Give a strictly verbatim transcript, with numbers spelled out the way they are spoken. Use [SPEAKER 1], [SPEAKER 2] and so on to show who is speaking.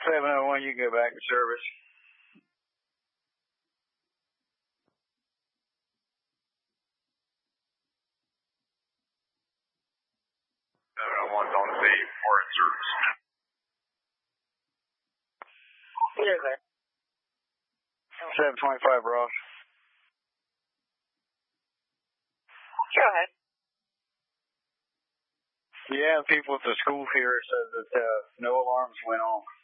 [SPEAKER 1] seven oh one, you can go back to service.
[SPEAKER 2] seven oh one's on scene. We're in service.
[SPEAKER 3] Yeah, okay.
[SPEAKER 1] seven twenty-five, Ross.
[SPEAKER 3] Go ahead.
[SPEAKER 1] Yeah, people at the school here said that uh, no alarms went off.